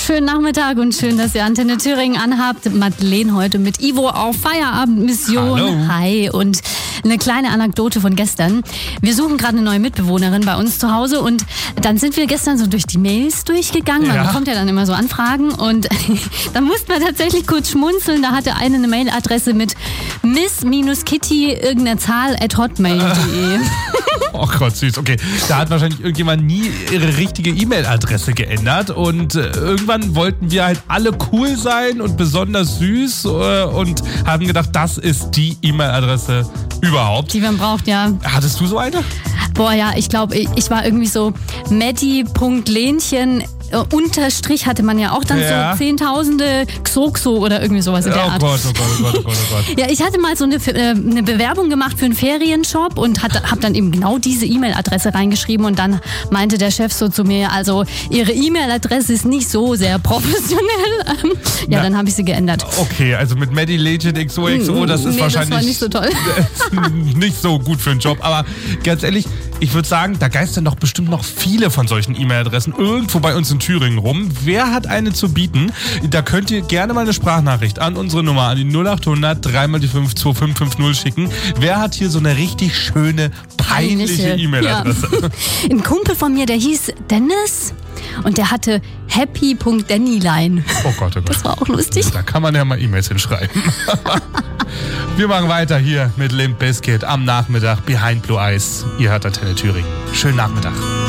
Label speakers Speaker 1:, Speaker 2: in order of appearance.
Speaker 1: schönen Nachmittag und schön, dass ihr Antenne Thüringen anhabt. Madeleine heute mit Ivo auf Feierabendmission.
Speaker 2: Hallo.
Speaker 1: Hi, und eine kleine Anekdote von gestern. Wir suchen gerade eine neue Mitbewohnerin bei uns zu Hause und dann sind wir gestern so durch die Mails durchgegangen. Man bekommt ja dann immer so Anfragen und dann mussten wir tatsächlich kurz schmunzeln. Da hatte eine Mailadresse mit miss-kitty irgendeine Zahl @hotmail.de.
Speaker 2: Oh Gott, süß. Okay, da hat wahrscheinlich irgendjemand nie ihre richtige E-Mail-Adresse geändert und irgendwann wollten wir halt alle cool sein und besonders süß und haben gedacht, das ist die E-Mail-Adresse überhaupt.
Speaker 1: Die man braucht, ja.
Speaker 2: Hattest du so eine?
Speaker 1: Boah, ja, ich glaube, ich war irgendwie so Matti.Lenchen Unterstrich hatte man ja auch dann so Zehntausende Xoxo oder irgendwie sowas in der Art.
Speaker 2: Oh Gott.
Speaker 1: Ja, ich hatte mal so eine Bewerbung gemacht für einen Ferienshop und habe dann eben genau diese E-Mail-Adresse reingeschrieben und dann meinte der Chef so zu mir, also Ihre E-Mail-Adresse ist nicht so sehr professionell. Dann habe ich sie geändert.
Speaker 2: Okay, also mit Maddie Legend XOXO, das ist wahrscheinlich
Speaker 1: das war nicht so toll.
Speaker 2: nicht so gut für den Job, aber ganz ehrlich, ich würde sagen, da geistern doch bestimmt noch viele von solchen E-Mail-Adressen irgendwo bei uns in Thüringen rum. Wer hat eine zu bieten? Da könnt ihr gerne mal eine Sprachnachricht an unsere Nummer, an die 0800 3x5 2550 schicken. Wer hat hier so eine richtig schöne, peinliche E-Mail-Adresse?
Speaker 1: Ja. Ein Kumpel von mir, der hieß Dennis und der hatte happy.dennyline.
Speaker 2: Oh Gott.
Speaker 1: Das war auch lustig.
Speaker 2: Da kann man ja mal E-Mails hinschreiben. Wir machen weiter hier mit Limp Bizkit am Nachmittag Behind Blue Eyes. Ihr hört Antenne Thüringen. Schönen Nachmittag.